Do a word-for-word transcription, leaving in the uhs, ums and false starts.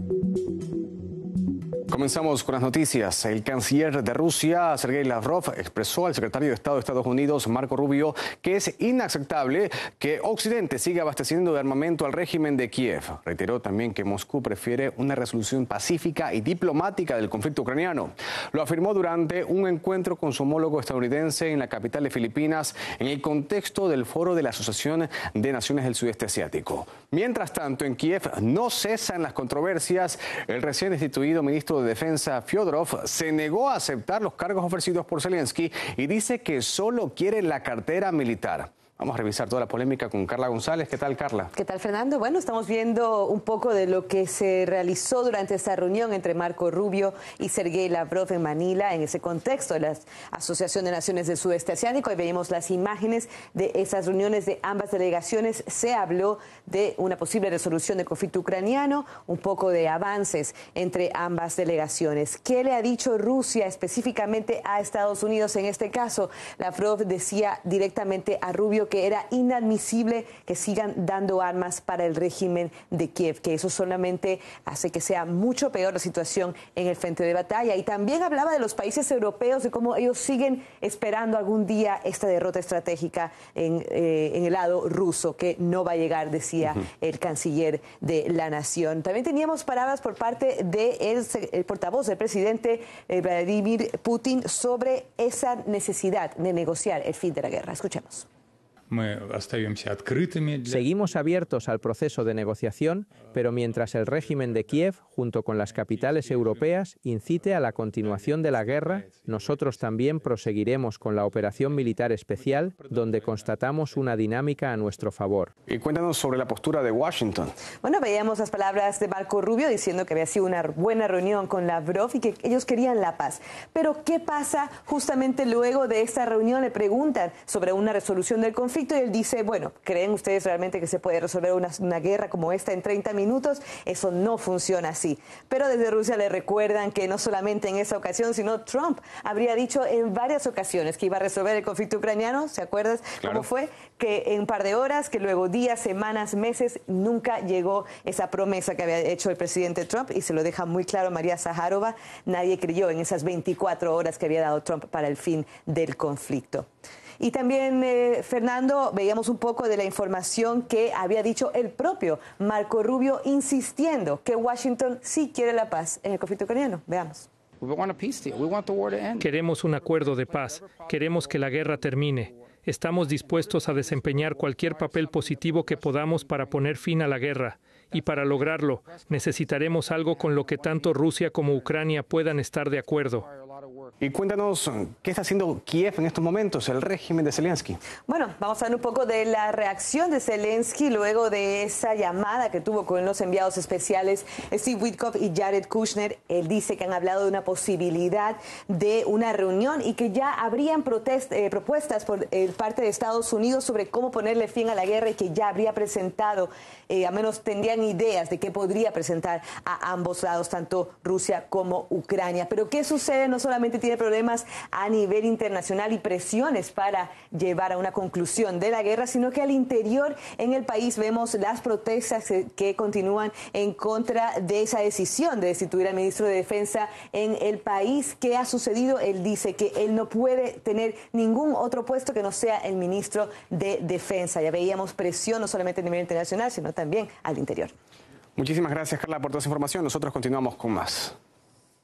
Comenzamos con las noticias. El canciller de Rusia, Sergei Lavrov, expresó al secretario de Estado de Estados Unidos, Marco Rubio, que es inaceptable que Occidente siga abasteciendo de armamento al régimen de Kiev. Reiteró también que Moscú prefiere una resolución pacífica y diplomática del conflicto ucraniano. Lo afirmó durante un encuentro con su homólogo estadounidense en la capital de Filipinas, en el contexto del foro de la Asociación de Naciones del Sudeste Asiático. Mientras tanto, en Kiev no cesan las controversias. El recién destituido ministro de Defensa Fyodorov se negó a aceptar los cargos ofrecidos por Zelensky y dice que solo quiere la cartera militar. Vamos a revisar toda la polémica con Carla González. ¿Qué tal, Carla? ¿Qué tal, Fernando? Bueno, estamos viendo un poco de lo que se realizó durante esta reunión entre Marco Rubio y Sergei Lavrov en Manila, en ese contexto de la Asociación de Naciones del Sudeste Asiático. Ahí veíamos las imágenes de esas reuniones de ambas delegaciones. Se habló de una posible resolución del conflicto ucraniano, un poco de avances entre ambas delegaciones. ¿Qué le ha dicho Rusia específicamente a Estados Unidos en este caso? Lavrov decía directamente a Rubio que era inadmisible que sigan dando armas para el régimen de Kiev, que eso solamente hace que sea mucho peor la situación en el frente de batalla. Y también hablaba de los países europeos, de cómo ellos siguen esperando algún día esta derrota estratégica en, eh, en el lado ruso, que no va a llegar, decía uh-huh. el canciller de la nación. También teníamos palabras por parte del de el portavoz del presidente eh, Vladimir Putin sobre esa necesidad de negociar el fin de la guerra. Escuchemos. Seguimos abiertos al proceso de negociación, pero mientras el régimen de Kiev, junto con las capitales europeas, incite a la continuación de la guerra, nosotros también proseguiremos con la operación militar especial, donde constatamos una dinámica a nuestro favor. Y cuéntanos sobre la postura de Washington. Bueno, veíamos las palabras de Marco Rubio diciendo que había sido una buena reunión con Lavrov y que ellos querían la paz. Pero ¿qué pasa justamente luego de esta reunión? Le preguntan sobre una resolución del conflicto. Y él dice, bueno, ¿creen ustedes realmente que se puede resolver una, una guerra como esta en treinta minutos? Eso no funciona así. Pero desde Rusia le recuerdan que no solamente en esa ocasión, sino Trump habría dicho en varias ocasiones que iba a resolver el conflicto ucraniano. ¿Se acuerdas claro. cómo fue? Que en un par de horas, que luego días, semanas, meses, nunca llegó esa promesa que había hecho el presidente Trump, y se lo deja muy claro María Zaharova. Nadie creyó en esas veinticuatro horas que había dado Trump para el fin del conflicto. Y también, eh, Fernando, veíamos un poco de la información que había dicho el propio Marco Rubio, insistiendo que Washington sí quiere la paz en el conflicto ucraniano. Veamos. Queremos un acuerdo de paz. Queremos que la guerra termine. Estamos dispuestos a desempeñar cualquier papel positivo que podamos para poner fin a la guerra. Y para lograrlo, necesitaremos algo con lo que tanto Rusia como Ucrania puedan estar de acuerdo. Y cuéntanos, ¿qué está haciendo Kiev en estos momentos, el régimen de Zelensky? Bueno, vamos a hablar un poco de la reacción de Zelensky luego de esa llamada que tuvo con los enviados especiales Steve Witkoff y Jared Kushner. Él dice que han hablado de una posibilidad de una reunión y que ya habrían protest, eh, propuestas por eh, parte de Estados Unidos sobre cómo ponerle fin a la guerra, y que ya habría presentado, eh, al menos tendrían ideas de qué podría presentar a ambos lados, tanto Rusia como Ucrania. Pero ¿qué sucede? No solamente tiene problemas a nivel internacional y presiones para llevar a una conclusión de la guerra, sino que al interior en el país vemos las protestas que, que continúan en contra de esa decisión de destituir al ministro de Defensa en el país. ¿Qué ha sucedido? Él dice que él no puede tener ningún otro puesto que no sea el ministro de Defensa. Ya veíamos presión no solamente a nivel internacional, sino también al interior. Muchísimas gracias, Carla, por toda esa información. Nosotros continuamos con más.